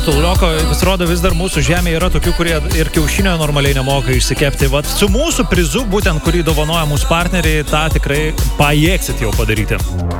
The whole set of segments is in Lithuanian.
Tulioko, pasirodo, vis dar mūsų žemėje yra tokių, kurie ir kiaušinio normaliai nemoka išsikepti. Vat su mūsų prizu, būtent kurį dovanoja mūsų partneriai, tą tikrai pajėgsit jau padaryti.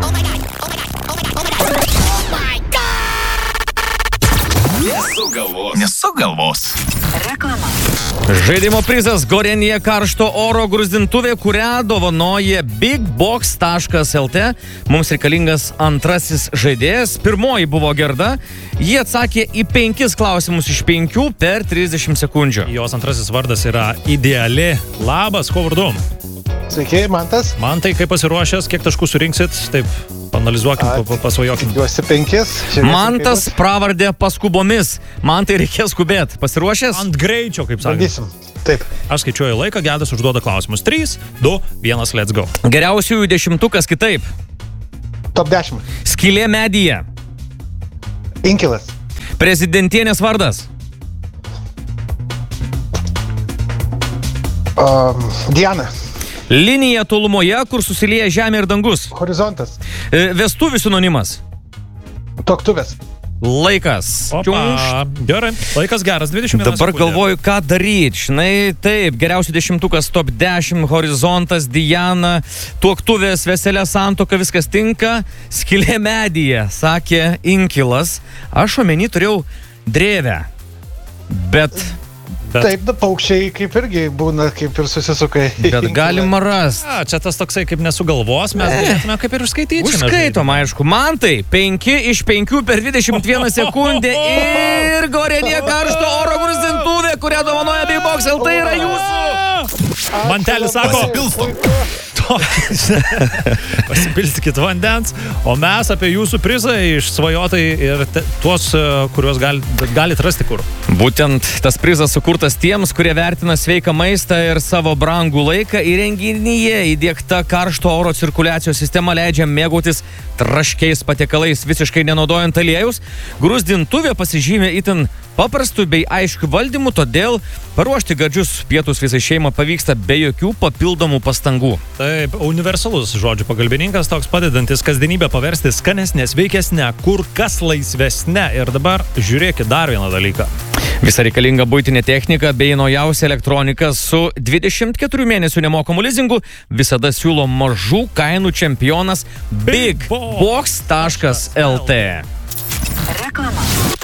Nesugalvos. Reklama. Žaidimo prizas Gorenje karšto oro gruzdintuvė, kurią dovanoja bigbox.lt. Mums reikalingas antrasis žaidėjas. Pirmoji buvo Gerda. Ji atsakė į 5 klausimus iš 5 per 30 sekundžių. Jos antrasis vardas yra Ideali. Labas, kuo vardu? Sveiki, Mantas. Mantai, kaip pasiruošęs, kiek taškų surinksit? Taip, panalizuokim, pasvajokim. Juosi 5. Mantas pravardė paskubomis. Man tai reikės skubėti. Pasiruošęs? Ant greičio, kaip sakė. Bandysim. Taip. Aš skaičiuoju laiką, Gedas užduoda klausimus. 3, 2, 1, let's go. Geriausiųjų 10 kitaip. Top 10. Skylė medyje. Inkilas. Prezidentienės vardas. Diana. Linija tolumoje, kur susilieja žemė ir dangus. Horizontas. Vestuvių sinonimas. Tuoktuvės. Laikas. Opa, gerai. Laikas geras, 21 Dabar sekundė. galvoju, ką daryti. Žinai, taip, geriausių 10 top 10, horizontas, Diana, tuoktuvės, veselė santuoka, viskas tinka. Skylė medyje, sakė Inkilas. Aš omeny turėjau drėvę. Bet Taip, paukščiai kaip irgi būna, kaip ir susisuka. galima rasti. Čia tas toksai kaip nesugalvos, mes galėtume kaip ir užskaityti. Užskaitom, aišku. Man tai 5 iš 5 per 21 sekundę ir Gorenje karšto oro gruzdintuvė, kurią dovanoja bigbox.lt, tai yra jūsų. Mantelis sako, pasipilstykit vandens, o mes apie jūsų prizą išsvajotai ir tuos, kuriuos galit rasti kur. Būtent tas prizas sukurtas tiems, kurie vertina sveiką maistą ir savo brangų laiką. Įrenginyje įdiegta karšto oro cirkuliacijos sistema leidžia mėgautis traškiais patiekalais, visiškai nenaudojant aliejus. Gruzdintuvė pasižymė itin paprastų bei aiškių valdymų, todėl paruošti gardžius pietus visai šeimą pavyksta be jokių papildomų pastangų. Taip, universalus žodžių pagalbininkas, toks padedantis kasdienybę paversti skanesnė, sveikesnė, kur kas laisvesnė. Ir dabar žiūrėkit dar vieną dalyką. Visa reikalinga buitinė technika bei naujausia elektronika su 24 mėnesių nemokamu lizingu visada siūlo mažų kainų čempionas bigbox.lt. Reklama.